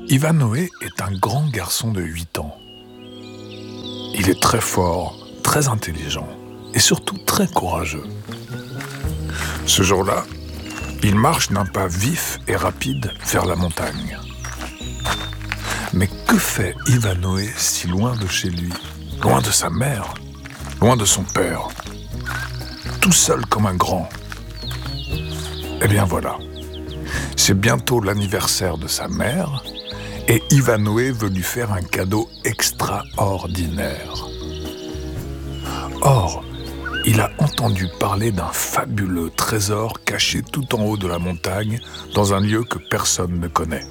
Ivanoé est un grand garçon de 8 ans. Il est très fort, très intelligent et surtout très courageux. Ce jour-là, il marche d'un pas vif et rapide vers la montagne. Mais que fait Ivanoé si loin de chez lui, loin de sa mère, loin de son père, tout seul comme un grand? Eh bien voilà, c'est bientôt l'anniversaire de sa mère et Ivanoé veut lui faire un cadeau extraordinaire. Or, il a entendu parler d'un fabuleux trésor caché tout en haut de la montagne dans un lieu que personne ne connaît.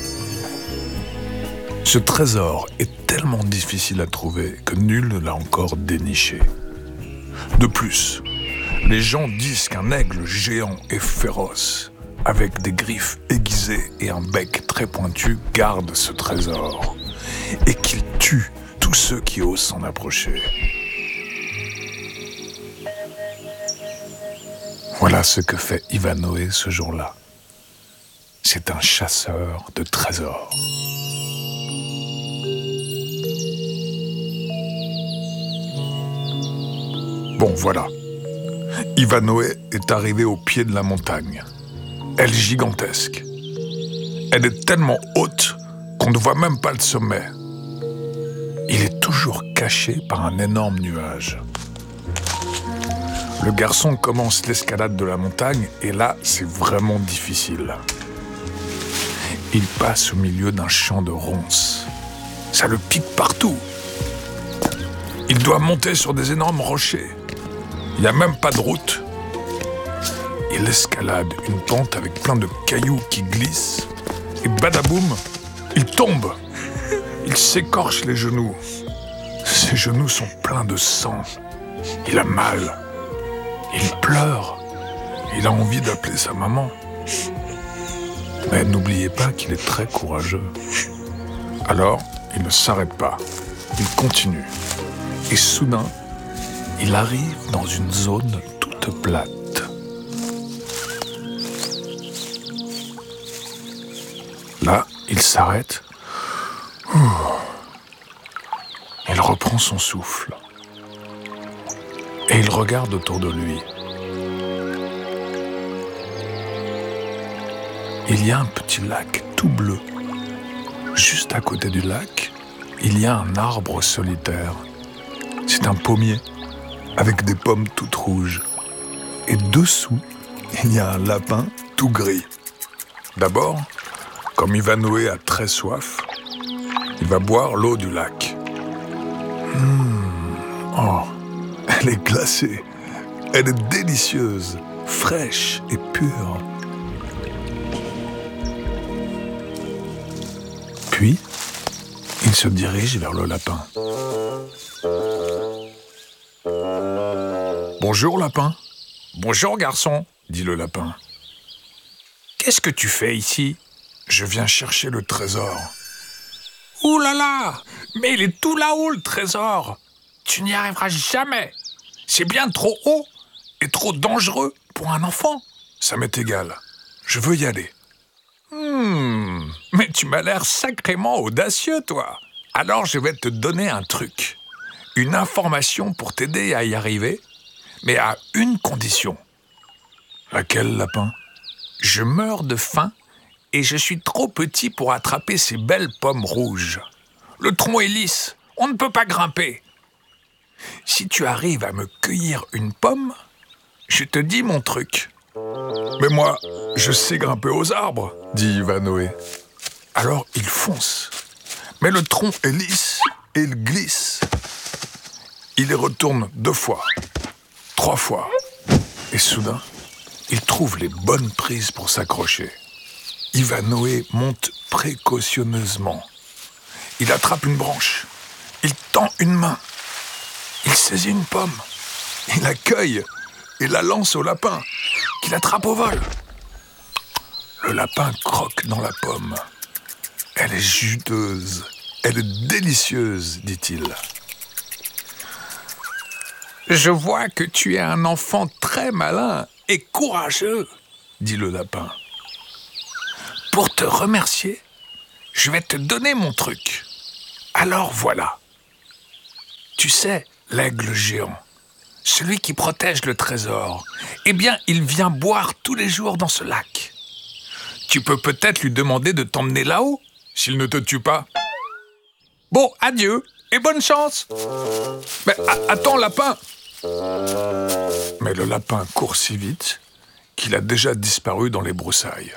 Ce trésor est tellement difficile à trouver que nul ne l'a encore déniché. De plus, les gens disent qu'un aigle géant et féroce, avec des griffes aiguisées et un bec très pointu, garde ce trésor et qu'il tue tous ceux qui osent s'en approcher. Voilà ce que fait Ivanoé ce jour-là. C'est un chasseur de trésors. Bon, voilà. Ivanoé est arrivé au pied de la montagne. Elle est gigantesque. Elle est tellement haute qu'on ne voit même pas le sommet. Il est toujours caché par un énorme nuage. Le garçon commence l'escalade de la montagne et là, c'est vraiment difficile. Il passe au milieu d'un champ de ronces. Ça le pique partout. Il doit monter sur des énormes rochers. Il n'y a même pas de route. Il escalade une pente avec plein de cailloux qui glissent. Et badaboum, il tombe. Il s'écorche les genoux. Ses genoux sont pleins de sang. Il a mal. Il pleure. Il a envie d'appeler sa maman. Mais n'oubliez pas qu'il est très courageux. Alors, il ne s'arrête pas. Il continue. Et soudain, il arrive dans une zone toute plate. Là, il s'arrête. Il reprend son souffle. Et il regarde autour de lui. Il y a un petit lac tout bleu. Juste à côté du lac, il y a un arbre solitaire. C'est un pommier, avec des pommes toutes rouges. Et dessous, il y a un lapin tout gris. D'abord, comme Ivanoé a très soif, il va boire l'eau du lac. Oh, elle est glacée. Elle est délicieuse, fraîche et pure. Puis, il se dirige vers le lapin. « Bonjour, lapin. »« Bonjour, garçon, » dit le lapin. « Qu'est-ce que tu fais ici ?»« Je viens chercher le trésor. »« Ouh là là, mais il est tout là-haut, le trésor. Tu n'y arriveras jamais. C'est bien trop haut et trop dangereux pour un enfant. Ça m'est égal. Je veux y aller. » Mais tu m'as l'air sacrément audacieux, toi. Alors je vais te donner un truc. Une information pour t'aider à y arriver, mais à une condition. Laquelle, lapin? Je meurs de faim et je suis trop petit pour attraper ces belles pommes rouges. Le tronc est lisse, on ne peut pas grimper. Si tu arrives à me cueillir une pomme, je te dis mon truc. Mais moi, je sais grimper aux arbres, dit Ivanoé. Alors il fonce. Mais le tronc est lisse et il glisse. Il y retourne 2 fois, 3 fois. Et soudain, il trouve les bonnes prises pour s'accrocher. Ivanoé monte précautionneusement. Il attrape une branche. Il tend une main. Il saisit une pomme. Il la cueille et la lance au lapin, qu'il attrape au vol. Le lapin croque dans la pomme. Elle est juteuse. Elle est délicieuse, dit-il. Je vois que tu es un enfant très malin et courageux, dit le lapin. Pour te remercier, je vais te donner mon truc. Alors voilà. Tu sais, l'aigle géant, celui qui protège le trésor, eh bien, il vient boire tous les jours dans ce lac. Tu peux peut-être lui demander de t'emmener là-haut, s'il ne te tue pas. Bon, adieu, et bonne chance. Mais attends, lapin. Mais le lapin court si vite qu'il a déjà disparu dans les broussailles.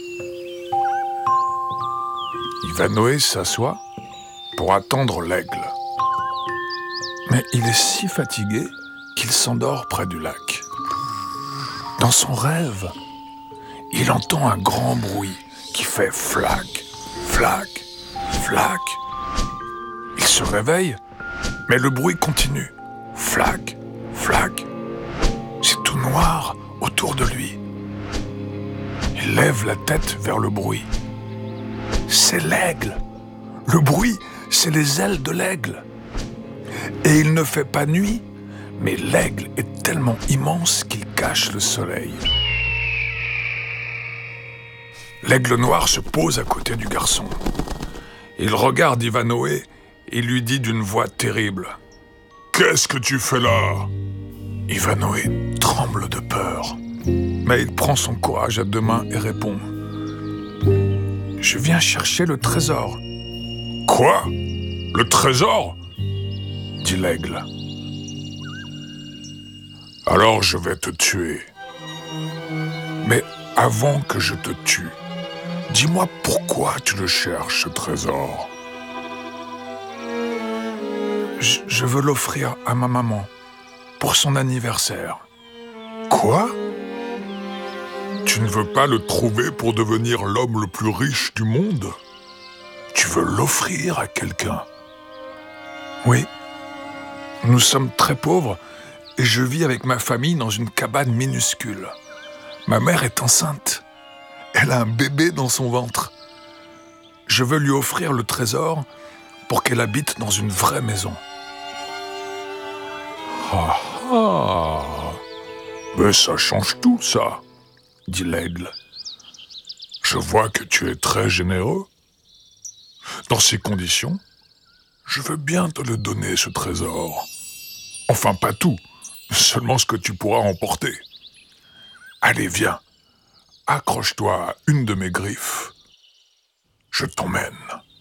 Ivanoé s'assoit pour attendre l'aigle. Mais il est si fatigué qu'il s'endort près du lac. Dans son rêve, il entend un grand bruit qui fait flac, flac, flac. Il se réveille, mais le bruit continue. Flac, flac. C'est tout noir autour de lui. Il lève la tête vers le bruit. C'est l'aigle. Le bruit, c'est les ailes de l'aigle. Et il ne fait pas nuit, mais l'aigle est tellement immense qu'il cache le soleil. L'aigle noir se pose à côté du garçon. Il regarde Ivanoé et lui dit d'une voix terrible. « Qu'est-ce que tu fais là ?» Ivanoé tremble de peur, mais il prend son courage à deux mains et répond. « Je viens chercher le trésor. »« Quoi ? Le trésor ?» dit l'aigle. « Alors je vais te tuer. Mais avant que je te tue, dis-moi pourquoi tu le cherches, ce trésor. » Je veux l'offrir à ma maman pour son anniversaire. Quoi ? Tu ne veux pas le trouver pour devenir l'homme le plus riche du monde ? Tu veux l'offrir à quelqu'un ? Oui. Nous sommes très pauvres et je vis avec ma famille dans une cabane minuscule. Ma mère est enceinte. Elle a un bébé dans son ventre. Je veux lui offrir le trésor pour qu'elle habite dans une vraie maison. Ah ah ! Mais ça change tout, ça, dit l'aigle. Je vois que tu es très généreux. Dans ces conditions, je veux bien te le donner, ce trésor. Enfin, pas tout, seulement ce que tu pourras emporter. Allez, viens, accroche-toi à une de mes griffes. Je t'emmène.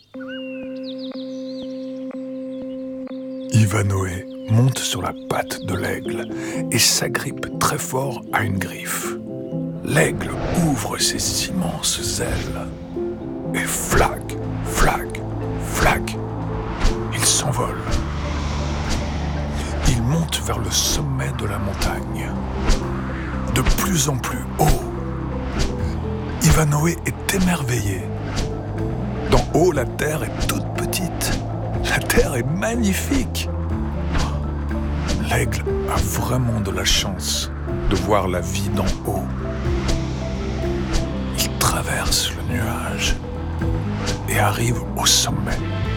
Ivanoé monte sur la patte de l'aigle et s'agrippe très fort à une griffe. L'aigle ouvre ses immenses ailes et flac, flac, flac, il s'envole. Il monte vers le sommet de la montagne, de plus en plus haut. Ivanoé est émerveillé. D'en haut, la terre est toute petite. La terre est magnifique. L'aigle a vraiment de la chance de voir la vie d'en haut. Il traverse le nuage et arrive au sommet.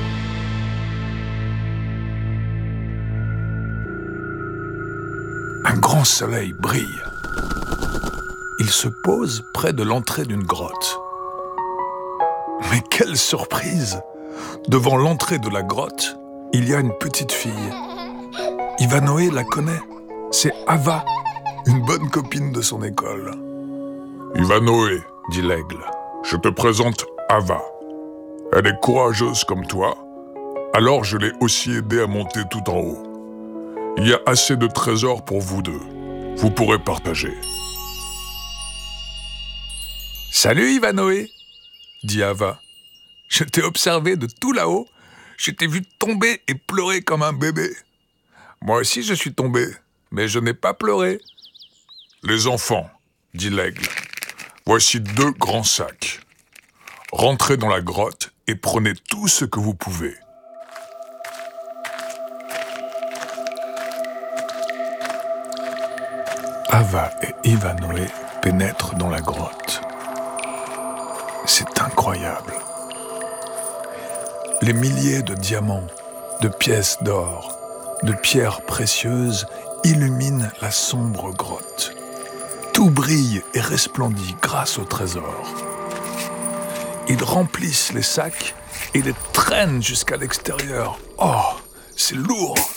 Un grand soleil brille. Il se pose près de l'entrée d'une grotte. Mais quelle surprise! Devant l'entrée de la grotte, il y a une petite fille. Ivanoé la connaît. C'est Ava, une bonne copine de son école. Ivanoé, dit l'aigle, je te présente Ava. Elle est courageuse comme toi, alors je l'ai aussi aidée à monter tout en haut. Il y a assez de trésors pour vous deux. Vous pourrez partager. Salut Ivanoé, dit Ava. Je t'ai observé de tout là-haut. Je t'ai vu tomber et pleurer comme un bébé. Moi aussi je suis tombé, mais je n'ai pas pleuré. Les enfants, dit l'aigle, voici 2 grands sacs. Rentrez dans la grotte et prenez tout ce que vous pouvez. Ava et Ivanoé pénètrent dans la grotte. C'est incroyable. Les milliers de diamants, de pièces d'or, de pierres précieuses illuminent la sombre grotte. Tout brille et resplendit grâce au trésor. Ils remplissent les sacs et les traînent jusqu'à l'extérieur. Oh, c'est lourd.